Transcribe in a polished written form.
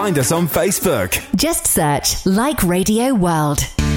find us on Facebook. Just search Like Radio World.